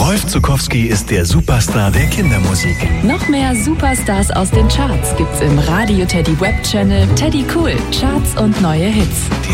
Rolf Zuckowski ist der Superstar der Kindermusik. Noch mehr Superstars aus den Charts gibt's im Radio Teddy Web Channel Teddy Cool. Charts und neue Hits. Die